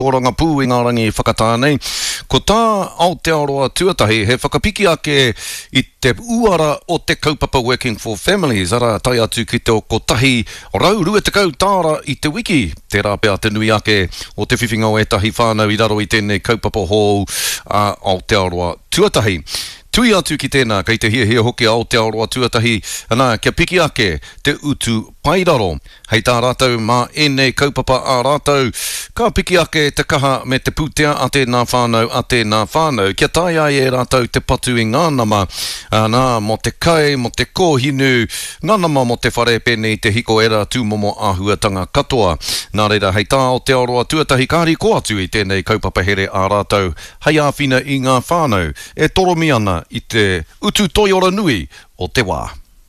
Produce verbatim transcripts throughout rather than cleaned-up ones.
Oranga pū i ngā rangi whakatānei. Ko tā Aotearoa tuatahi he whakapiki ake i te uara o te kaupapa Working for Families. Ara tai atu ki te o kotahi rau rua te kau tāra i te wiki. Te rāpea te nui ake o te whiwhinga o etahi whānau i raro i tēnei kaupapa hou a Aotearoa tuatahi. Tui atu ki tēnā, kei te hia hia hoki Aotearoa tuatahi, ana kia piki ake te utu pairaro. Hei tā rātou mā enei kaupapa ā rātou, ka piki ake te kaha me te pūtea a tēnā whānau a tēnā whānau. Kia tai ai e rātou te patu i ngā nama, nā mo te kai, mo te kōhinu, ngā nama mo te whare pene i te hiko era tūmomo āhuatanga katoa. Nā reira, hei tā Aotearoa tuatahi, kāri ko atu i tēnei kaupapa here ā rātou, hei āwhina i ngā whānau, e toromi ana i te utu toiora nui o te wā.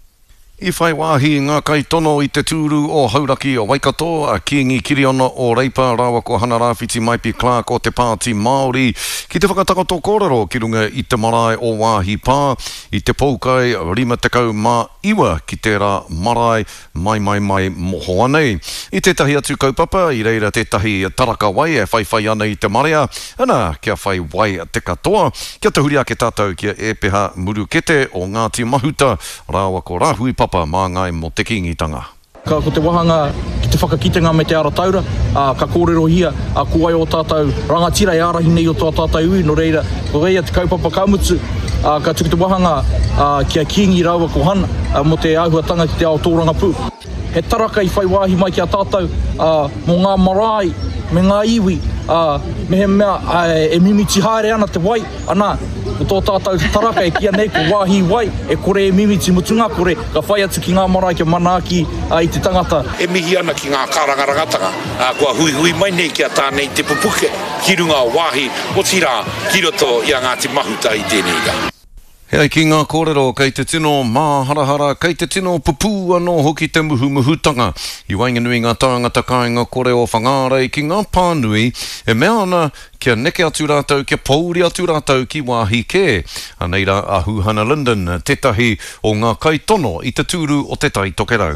I whai wāhi ngā kai tono i te tūru o Hauraki o Waikato, a Kiengi Kiriono o Reipa, rawa ko hana rāwhiti Maipi Clark o te pāti Māori, ki te whakatakato kōrero ki runga i te marae o wāhi pā, i te poukai rima te kau mā iwa ki te rā marae mai mai mai moho anei. I te tahi atu kaupapa, i reira te tahi taraka wai e whai whai ana i te marea, ana kia whai wai te katoa, kia te huri ake tātou kia e peha murukete o Ngāti Mahuta, rawa ko Rahui Papa mā ngai mo te kingitanga. Ka ko te wahanga ki te whakakitenga me te ara taura, a, ka kōrero hia, a kuai o tātou rangatira e arahi nei o tō tātou ui, no reira, ko reia te kaupapa kaumutu, a, ka tuku te wahanga a, kia kiengi raua ko hana, a, mo te āhuatanga ki te ao tōranga pū. He taraka i whai wāhi mai ki a tātou, a, mo ngā marae, me ngā iwi, a, me he mea a, e mimiti haere ana te wai, ana, ko tō tātou taraka e kia nei ko wāhi wai, e kore e mimiti mutunga kore, ka whai atu ki ngā marae ki manaaki a, i te tangata. E mihi ana ki ngā karangarangatanga, a, kua hui hui mai nei ki a tānei te pupuke, ki runga o wāhi, o tira, ki roto i a Ngāti Mahuta i tēnei ka. Hei ki ngā kōrero, kei te tino māharahara, kei te tino pupu anō hoki te muhu muhutanga. I wainganui ngā tāngata kāinga kore o whangārei ki ngā pānui, e mea ana kia neke atu rātou, kia pauri atu rātou ki wāhi kē. Aneira a Huhana Linden, tetahi o ngā kaitono i te tūru o te tai tokerau.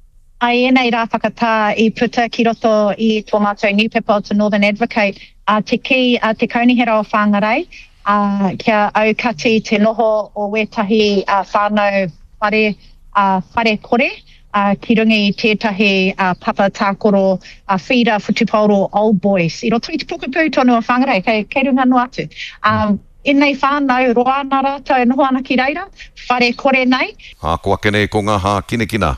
Ai enei rā whakatā i puta ki roto i tō mātou niupepa o te Northern Advocate, a te ki a te kaunihera o whāngarei, Uh, kia au kati te noho o wetahi uh, whānau whare, uh, whare kore, uh, ki rungi i tētahi uh, papa tākoro uh, whira whutupauro old boys. I roto i te pukupū tonu o whangarei, kei, kei runga no atu. Um, Enei whānau roa nā rātou noho ana ki reira, whare kore nei. A kua kene ko ngā hā kine kina.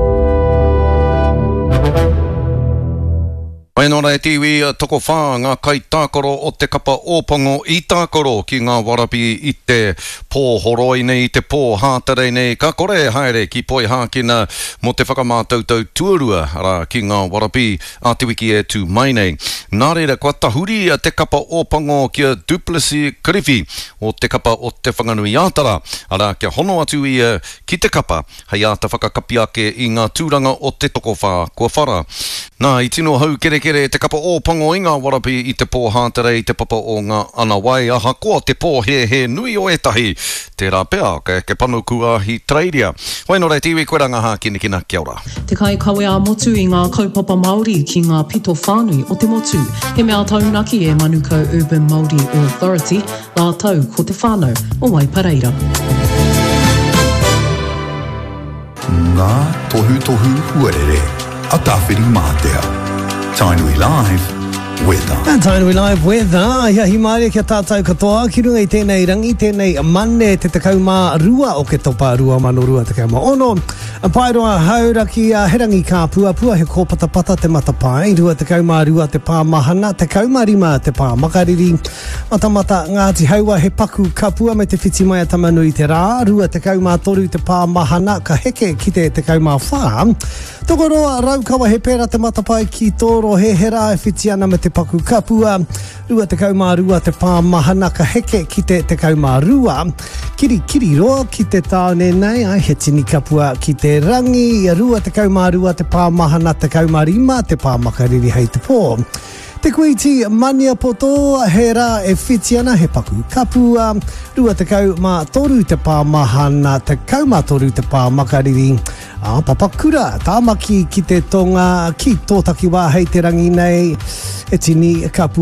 Wainora e tiwi toko whā ngā kai tākoro o te kapa ōpango i tākoro ki ngā warapi i te pōhoroi nei, i te pōhātarei nei, ka kore haere ki poi hākina mo te whakamātautau tuarua ara ki ngā warapi a te wiki e tū mai nei. Nā reira, kua tahuri a te kapa ōpango kia Duplessis Kiriwhi o te kapa o te whanganui ātara, ara kia hono atu ia ki te kapa, hei āta whakakapi ake i ngā tūranga o te toko whā kua whara. Nā, i tino hau kere kere te kapa ōpango i ngā warapi i te pōhātarei, te papa o ngā ana wai, aha koa te pō he he nui o etahi, te rā pea, ke, ke panu kua hi treiria. Wainora e tiwi, koe ranga hā kina kina, kia ora. Te kai kawe a motu i ngā kaupapa Māori ki ngā pito whānui o te motu, he mea taunaki e Manukau Urban Māori Authority, la tau ko te whānau o Waipareira. Ngā tohu tohu huarere, a tāwhiri mātea. Tainui Live Weather. And Tainui Live Weather. Ia hi maria kia tātou katoa. Ki runga i tēnei rangi, tēnei mane te te kaumā rua o ke topa rua mano rua te kaumā ono. Pairoa Hauraki uh, herangi kā pua pua he kōpatapata te matapai. Rua te kaumā rua te pā mahana, te kaumā rima te pā makariri. Matamata Ngāti Haua he paku ka pua me te whiti mai a tamanui te rā. Rua te kaumā toru te pā mahana ka heke ki te te kaumā whā. Tokoroa raukawa he pēra te matapai ki tōro he hera e whiti ana me te paku kapua. Rua te kaumā rua te pā mahana ka heke ki te te kaumā rua. Kiri kiri roa ki te tāone nei, ai he tini kapua ki te rangi. Rua te kaumā rua te pā mahana te kaumā rima te pā makariri hei te pō. Te kuiti mania poto he rā e whiti ana he paku kapua. Rua te kau mā toru te pā mahana te kau mā toru te pā makariri. A papakura, tāmaki ki te tonga ki tōtaki wā hei te rangi nei. E tini kapua.